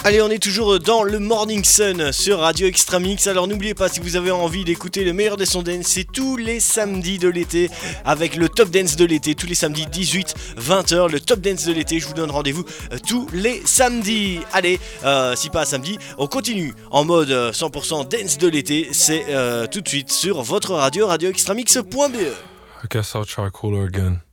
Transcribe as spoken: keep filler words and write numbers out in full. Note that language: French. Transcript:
Allez, on est toujours dans le Morning Sun sur Radio Extra Mix. Alors n'oubliez pas, si vous avez envie d'écouter le meilleur des sons dance, c'est tous les samedis de l'été avec le Top Dance de l'été. Tous les samedis dix-huit vingt heures, le Top Dance de l'été. Je vous donne rendez-vous euh, tous les samedis. Allez, euh, si pas samedi, on continue en mode euh, cent pour cent dance de l'été. C'est euh, tout de suite sur votre radio, radio extra mix point b e. I guess I'll try cooler again.